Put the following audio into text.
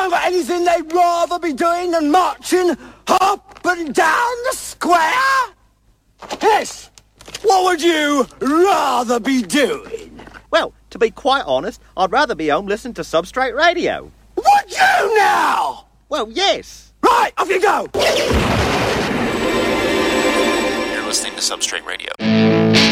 haven't got anything they'd rather be doing than marching up and down the square? Yes. What would you rather be doing? Well, to be quite honest, I'd rather be home listening to Substrate Radio. Would you now? Well, yes. Right, off you go. You're listening to Substrate Radio.